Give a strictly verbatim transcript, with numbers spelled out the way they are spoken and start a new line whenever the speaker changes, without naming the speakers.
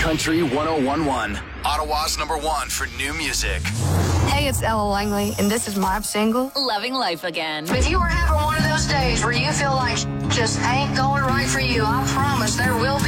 Country one oh one point one. Ottawa's number one for new music.
Hey, it's Ella Langley, and this is my single,
Loving Life Again.
If you are having one of those days where you feel like just ain't going right for you, I promise there will